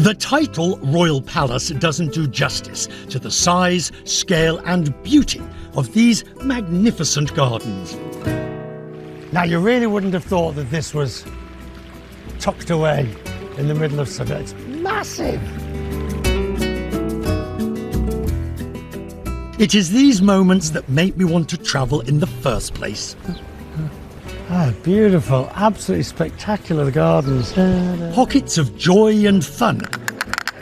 The title Royal Palace doesn't do justice to the size, scale and beauty of these magnificent gardens. Now, you really wouldn't have thought that this was tucked away in the middle of somewhere. It's massive. It is these moments that make me want to travel in the first place. Ah, beautiful, absolutely spectacular gardens. Pockets of joy and fun